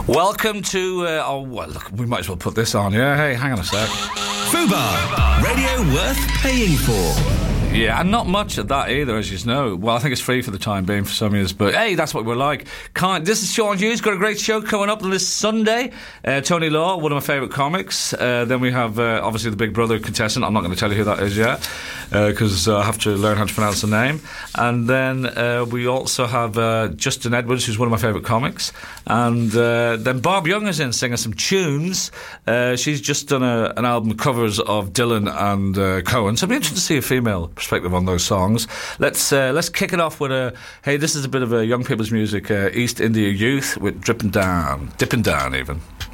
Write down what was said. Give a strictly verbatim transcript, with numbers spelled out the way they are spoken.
Welcome to, uh, oh, well, look, we might as well put this on, yeah? Hey, hang on a sec. Fubar, radio worth paying for. Yeah, and not much of that either, as you know. Well, I think it's free for the time being for some years, but hey, that's what we're like. Can't, this is Sean Hughes, got a great show coming up this Sunday. Uh, Tony Law, one of my favourite comics. Uh, then we have, uh, obviously, the Big Brother contestant. I'm not going to tell you who that is yet, because uh, uh, I have to learn how to pronounce the name. And then uh, we also have uh, Justin Edwards, who's one of my favourite comics. And uh, then Barb Young is in singing some tunes. Uh, she's just done a, an album covers of Dylan and uh, Cohen, so it'll be interesting to see a female perspective on those songs. Let's uh, let's kick it off with a, hey, this is a bit of a young people's music, uh, East India Youth with Drippin' Down, Dippin' Down even.